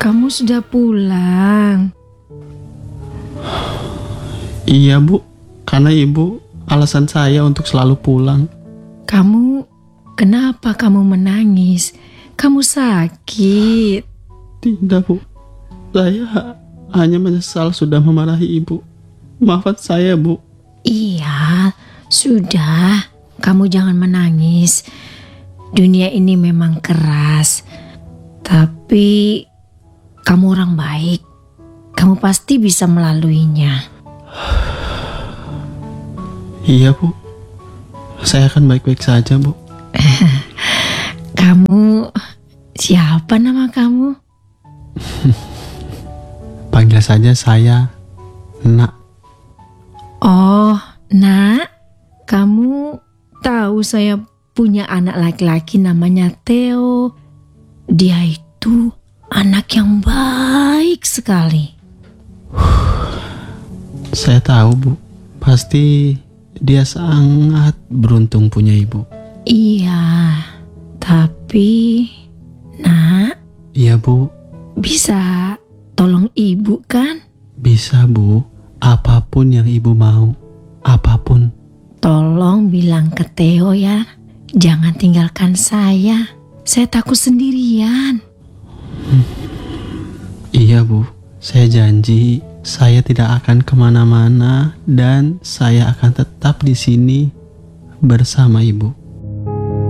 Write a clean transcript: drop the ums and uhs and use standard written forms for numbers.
kamu sudah pulang. Iya Bu, karena Ibu alasan saya untuk selalu pulang. Kenapa kamu menangis? Kamu sakit? Tidak Bu, saya hanya menyesal sudah memarahi Ibu. Maafkan saya Bu. Iya, sudah. Kamu jangan menangis. Dunia ini memang keras, tapi kamu orang baik. Kamu pasti bisa melaluinya. Iya Bu, saya akan baik-baik saja Bu. Kamu, siapa nama kamu? Panggil saja saya Nak. Oh, Nak, kamu tahu saya punya anak laki-laki namanya Theo. Dia itu anak yang baik sekali. Saya tahu Bu, pasti dia sangat beruntung punya Ibu. Iya, tapi Nak, Iya Bu, bisa tolong ibu kan? bisa Bu, apapun yang Ibu mau, apapun. Tolong bilang ke Theo ya, jangan tinggalkan saya. Saya takut sendirian. Iya Bu, saya janji saya tidak akan kemana-mana dan saya akan tetap di sini bersama Ibu.